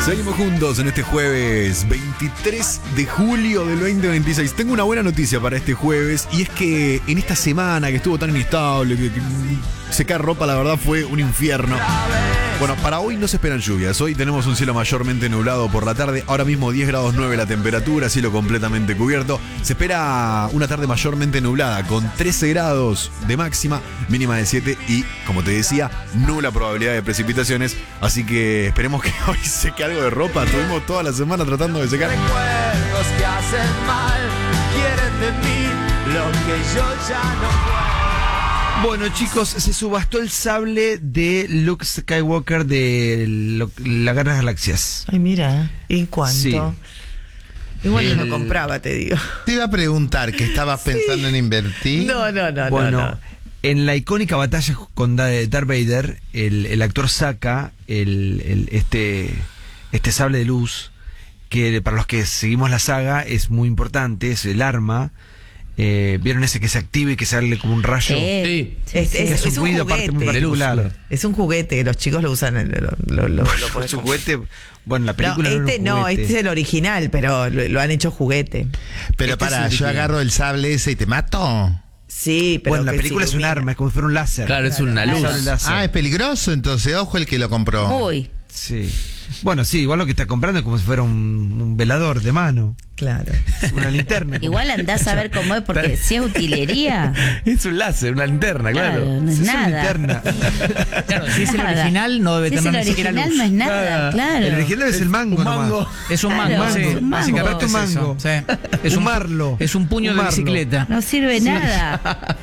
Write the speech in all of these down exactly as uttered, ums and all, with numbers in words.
Seguimos juntos en este jueves veintitrés de julio del veinte veintiséis. Tengo una buena noticia para este jueves, y es que en esta semana que estuvo tan inestable, que, que secar ropa la verdad fue un infierno. Bueno, para hoy no se esperan lluvias. Hoy tenemos un cielo mayormente nublado por la tarde. Ahora mismo diez grados nueve la temperatura, cielo completamente cubierto. Se espera una tarde mayormente nublada con trece grados de máxima, mínima de siete y, como te decía, nula probabilidad de precipitaciones. Así que esperemos que hoy seque algo de ropa. Tuvimos toda la semana tratando de secar. Recuerdos que hacen mal, quieren de mí lo que yo ya no puedo. Bueno, chicos, se subastó el sable de Luke Skywalker de lo, la Guerra de las Galaxias. Ay, mira, ¿y cuánto? Sí. Igual yo El- no compraba, te digo. Te iba a preguntar que estabas pensando en invertir. No, no, no, Bueno, no, no. en la icónica batalla con Da- Darth Vader, el, el actor saca el, el- este, este sable de luz, que para los que seguimos la saga es muy importante, es el arma. Eh, ¿Vieron ese que se activa y que sale como un rayo? Sí. Es, Que es- hace es un un ruido aparte muy juguete. particular. Es un juguete, los chicos lo usan. en- Lo, lo, lo, lo podés Su comprar. juguete, bueno, la No, película era un este no, juguete. este es el original, pero lo, lo han hecho juguete. Pero Este para, es el yo que- agarro el sable ese y te mato. Sí, pero Bueno, la que película se es un ilumina. arma, es como si fuera un láser. Claro, es una luz. Sable láser. Ah, es peligroso, entonces, ojo el que lo compró. Uy, Sí. Bueno, sí, igual lo que está comprando es como si fuera un, un velador de mano. Claro. Una linterna. igual andás a ver cómo es, porque si es utilería, Es un láser, una linterna, claro. claro, no es Sí, es una nada. linterna. Claro, si es el Nada. original, no debe Si es tener el ni siquiera original, luz. no es nada, claro. El original es el mango, un nomás. mango. Es un Claro, mango, sí. es un mango. Básicamente es Un eso. mango. Sí. Es Un un marlo. Es un puño Un de marlo. bicicleta. No sirve nada.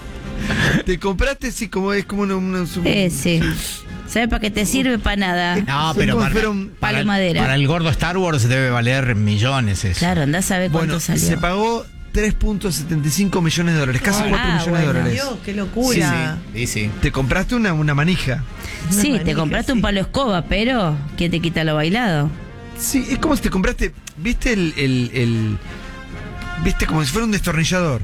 Te compraste, sí, como es como una. una- un- Eh, sí. ¿Sabes para qué te sirve? Para nada. No, Sí, pero como para, si fuera un para palo el- madera. para el gordo Star Wars debe valer millones eso. Claro, andás a ver cuánto Bueno, salió. se pagó tres punto setenta y cinco millones de dólares, casi Ah, cuatro millones de bueno. dólares. Dios, qué locura. Sí, sí. Te compraste una, una manija. Sí, Una te manija, compraste sí. un palo escoba, pero ¿quién te quita lo bailado? Sí, es como si te compraste, ¿viste el, el, el- viste como si fuera un destornillador?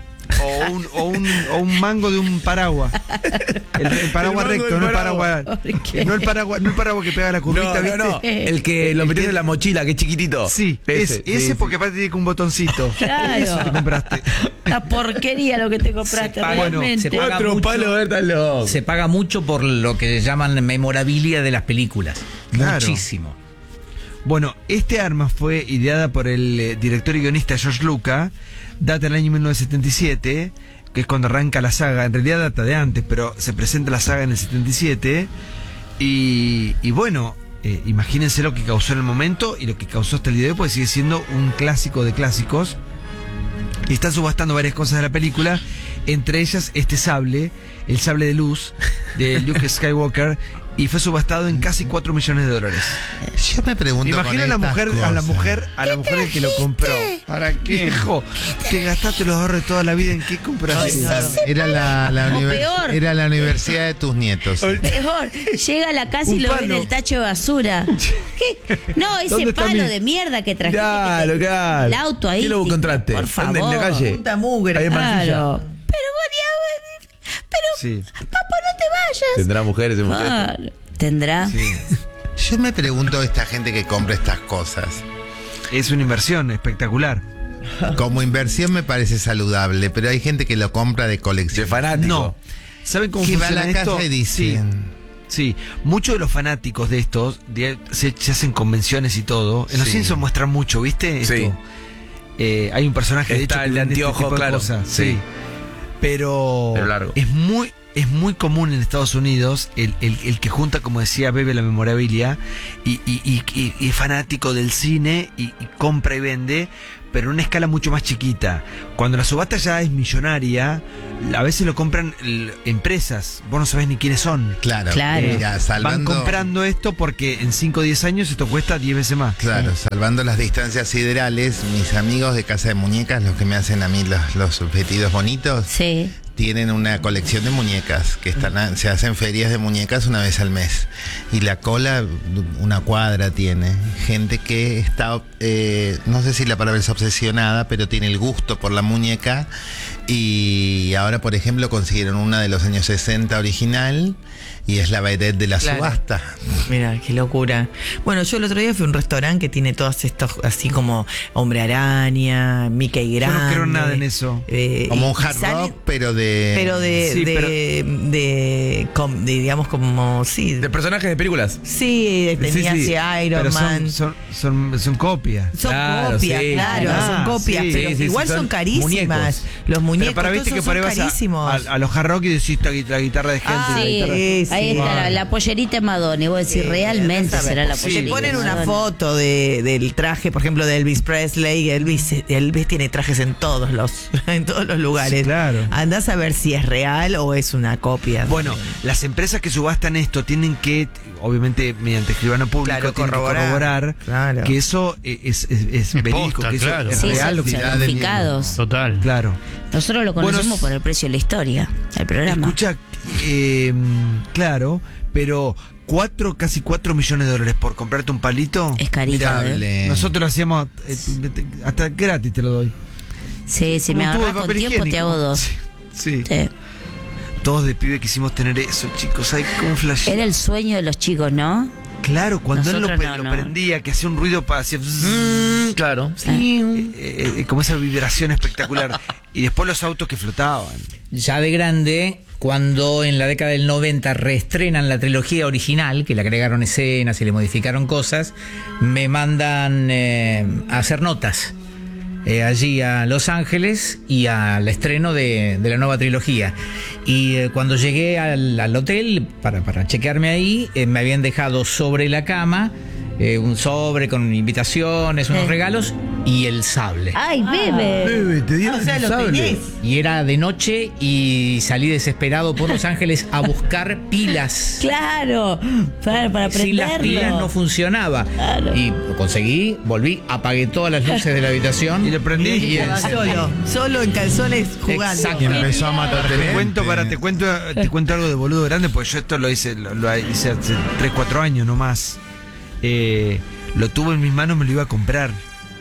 O un, o un, o un mango de un paraguas. El, el paraguas El mango recto, del no el paraguas. paraguas. ¿Por qué? No el paraguas, no el paraguas que pega la curvita, No, ¿viste? no, no. El que lo metés en la mochila, que es chiquitito. Sí, ese, ese sí, porque aparte tiene como un botoncito. Claro. Eso te compraste. La porquería lo que te compraste, Se paga- realmente. se paga Cuatro mucho. palos, ¿verdad? Estás loco. Se paga mucho por lo que llaman memorabilia de las películas. Claro. Muchísimo. Bueno, este arma fue ideada por el eh, director y guionista George Lucas, data del año mil novecientos setenta y siete, que es cuando arranca la saga. En realidad data de antes, pero se presenta la saga en el setenta y siete. Y, y bueno, eh, imagínense lo que causó en el momento y lo que causó hasta el día de hoy, porque sigue siendo un clásico de clásicos. Y están subastando varias cosas de la película, entre ellas este sable, el sable de luz de Luke Skywalker, y fue subastado en casi cuatro millones de dólares. Yo me pregunto. Imagina a con la estas mujer, a la cosas. mujer, a la mujer el que lo compró. ¿Para qué? Hijo, te gastaste los ahorros de toda la vida, ¿en qué compraste? Era la, la O univer- peor. era la universidad de tus nietos. Peor, llega a la casa y Un lo ve en palo. el tacho de basura. ¿Qué? No, ese ¿Dónde está palo mi- de mierda que trajiste. Claro, que te- claro. El auto ahí. ¿Quién lo encontraste? Por ¿Dónde? favor. ¿En la calle? Puta mugre. Ahí en Mansilla. Claro. Pero María, pero Sí, papá, no te vayas. Tendrá mujeres, mujeres. Claro. Tendrá. sí. Yo me pregunto esta gente que compra estas cosas. Es una inversión espectacular. Como inversión me parece saludable, pero hay gente que lo compra de De colección. fanático. No. ¿Saben cómo Que va a funciona la esto? casa y dicen. Sí, sí. Muchos de los fanáticos de estos de- se, se hacen convenciones y todo. En los Sí. Simpsons muestran mucho, ¿viste? Esto. Sí. Eh, hay un personaje de Está hecho el que de vende este anteojo, tipo de claro. cosas, Sí. sí. Pero, Pero largo. es muy es muy común en Estados Unidos el, el, el que junta, como decía Bebe, la memorabilia y, y, y, y- y es fanático del cine y, y compra y vende, pero en una escala mucho más chiquita. Cuando la subasta ya es millonaria, a veces lo compran l- empresas, vos no sabés ni quiénes son. Claro, Claro. mira, Van salvando, comprando esto porque en cinco o diez años esto cuesta diez veces más. claro, salvando las distancias siderales, mis amigos de Casa de Muñecas, los que me hacen a mí los, los vestidos bonitos, Sí. tienen una colección de muñecas que están a- se hacen ferias de muñecas una vez al mes y la cola una cuadra tiene gente que está eh, no sé si la palabra es obsesionada, pero tiene el gusto por la muñeca Y ahora, por ejemplo, consiguieron una de los años sesenta original y es la vedette de la Claro. subasta. Mira, qué locura. Bueno, yo el otro día fui a un restaurante que tiene todos estos, así como Hombre Araña, Mickey Yo Grande. no creo nada en eso. eh, Como un y hard sale- rock, pero de... Pero de, Sí, de, pero- de, com- de, digamos, como, sí. De personajes de películas. Sí, tenía Sí, sí, así Iron pero Man. son, son, son, son copias. Son Claro, copias, sí, claro, sí. son copias, Sí, pero sí, sí, igual son son, carísimas. muñecos. Los muñecos Pero para viste todos que por ahí son vas a, carísimos. a, a los hard rock y decís la, la guitarra de gente. Ah, la Sí, guitarra- sí, sí. ahí está la, Wow. la pollerita de Madonna. Y vos decís, realmente Andá a será ver. la Sí, pollerita. Te ponen de una Madonna. foto de, del traje, por ejemplo, de Elvis Presley. Elvis, Elvis tiene trajes en todos los, en todos los lugares. Sí, claro. Andás a ver si es real o es una copia. Bueno, las empresas que subastan esto tienen que, obviamente mediante escribano público, Claro, tienen que corroborar. corroborar Claro. que eso es, es, es verídico, posta, que eso claro. es Sí, real lo son que está certificados. Total. Claro. Nosotros lo Bueno, conocemos s- por el precio de la historia, el programa. Escucha, eh, claro, pero cuatro, casi cuatro millones de dólares por comprarte un palito. Es carito, ¿eh? Mirable. Nosotros lo hacíamos eh, hasta gratis, te lo doy. Sí, si me Un tubo de agarras con papel tiempo te higiénico. hago dos. Sí. sí. Sí. Todos de pibe quisimos tener eso, chicos. Hay como flash. Era el sueño de los chicos, ¿no? Claro, cuando él lo, Nosotros pe- no, lo no. prendía, que hacía un ruido para hacía Mm, claro. eh, eh, como esa vibración espectacular. Y después los autos que flotaban. Ya de grande, cuando en la década del noventa reestrenan la trilogía original, que le agregaron escenas y le modificaron cosas, me mandan eh, a hacer notas eh, allí a Los Ángeles y al estreno de, de la nueva trilogía. Y eh, cuando llegué al, al hotel para, para chequearme ahí, eh, me habían dejado sobre la cama eh, un sobre con invitaciones, unos Sí. regalos y el sable. ¡Ay, bebé! Bebe, te dieron o sea, el lo sable. tenés. Y era de noche y salí desesperado por Los Ángeles a buscar pilas. ¡Claro! Para, para Sin las pilas no prenderlo. funcionaba. Claro. Y lo conseguí, volví, apagué todas las luces de la habitación. Y le prendí y Estaba solo, solo en calzones jugando. Exacto. Y empezó a matar Te gente. cuento, para, te cuento, te cuento algo de boludo grande, porque yo esto lo hice, lo, lo hice hace tres, cuatro años nomás. Eh, lo tuve en mis manos, me lo iba a comprar.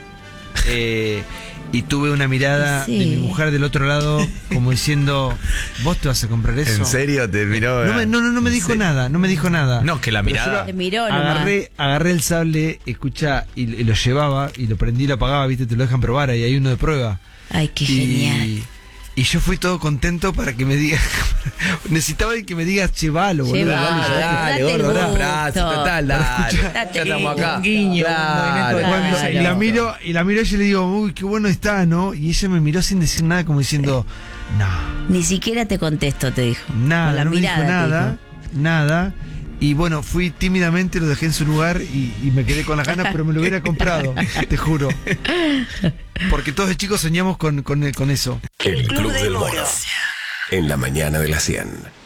Eh, y tuve una mirada Sí. de mi mujer del otro lado, como diciendo, ¿vos te vas a comprar eso? ¿En serio te miró? No, me, no, no, no me dijo nada, no me dijo nada. No, que la Pero mirada. yo Te miró nomás. Agarré, agarré el sable, escucha, y, y lo llevaba, y lo prendí y lo apagaba, viste, te lo dejan probar, ahí hay uno de prueba. ¡Ay, qué Y, genial! y yo fui todo contento para que me diga. Necesitaba que me digas, chevalo, boludo. Llevalo, dale, ya". date Dale, el gordo, gusto. un abrazo, total, dale. Date Ya el estamos gusto. acá. Un guiño, un Claro. movimiento de Cuando- Claro. y la miro, y la miro y yo le digo, uy, qué bueno está, ¿no? Y ella me miró sin decir nada, como diciendo, no, Ni siquiera te contesto, te dijo. nada, Con la no me dijo mirada te nada, dijo. nada. Y bueno, fui tímidamente, lo dejé en su lugar y, y me quedé con las ganas, pero me lo hubiera comprado, te juro. Porque todos de chicos soñamos con, con, con eso. El Club del Moro. En la mañana de la cien.